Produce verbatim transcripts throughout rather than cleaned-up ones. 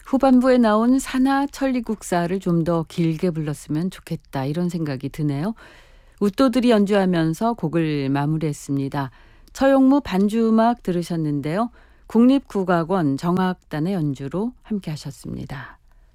후반부에 나온 사나 천리국사를 좀 더 길게 불렀으면 좋겠다 이런 생각이 드네요. 웃도들이 연주하면서 곡을 마무리했습니다. 처용무 반주음악 들으셨는데요. 국립국악원 정악단의 연주로 함께 하셨습니다.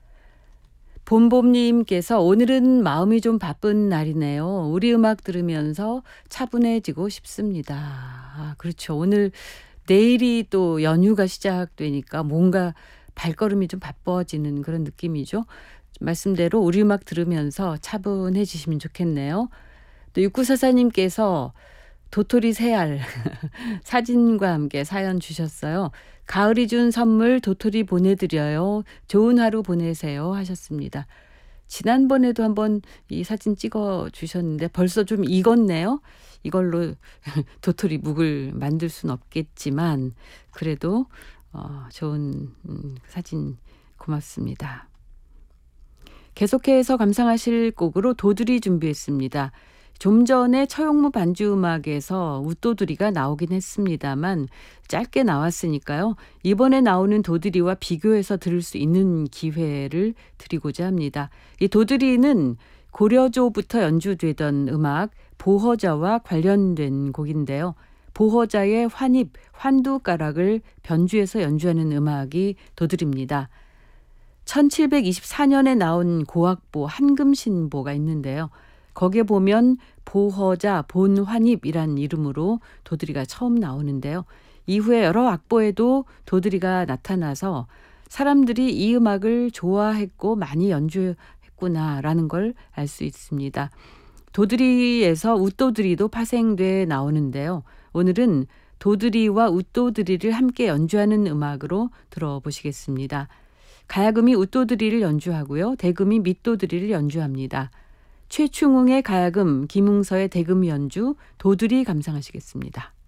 봄봄님께서 오늘은 마음이 좀 바쁜 날이네요. 우리 음악 들으면서 차분해지고 싶습니다. 아, 그렇죠. 오늘 내일이 또 연휴가 시작되니까 뭔가 발걸음이 좀 바빠지는 그런 느낌이죠. 말씀대로 우리 음악 들으면서 차분해지시면 좋겠네요. 또 육구사사님께서 도토리 새알 사진과 함께 사연 주셨어요. 가을이 준 선물 도토리 보내드려요. 좋은 하루 보내세요 하셨습니다. 지난번에도 한번 이 사진 찍어 주셨는데 벌써 좀 익었네요. 이걸로 도토리 묵을 만들 수는 없겠지만 그래도 어, 좋은 음, 사진 고맙습니다. 계속해서 감상하실 곡으로 도들이 준비했습니다. 좀 전에 처용무 반주음악에서 웃도들이가 나오긴 했습니다만 짧게 나왔으니까요. 이번에 나오는 도들이와 비교해서 들을 수 있는 기회를 드리고자 합니다. 이 도들이는 고려조부터 연주되던 음악 보허자와 관련된 곡인데요. 보허자의 환입, 환두가락을 변주해서 연주하는 음악이 도들입니다. 천칠백이십사 년에 나온 고악보 한금신보가 있는데요. 거기에 보면 보허자 본환입이란 이름으로 도들이가 처음 나오는데요. 이후에 여러 악보에도 도들이가 나타나서 사람들이 이 음악을 좋아했고 많이 연주했구나라는 걸 알 수 있습니다. 도들이에서 웃도들이도 파생돼 나오는데요. 오늘은 도들이와 웃도들이를 함께 연주하는 음악으로 들어보시겠습니다. 가야금이 웃도들이를 연주하고요. 대금이 밑도들이를 연주합니다. 최충웅의 가야금, 김웅서의 대금 연주, 도들이 감상하시겠습니다.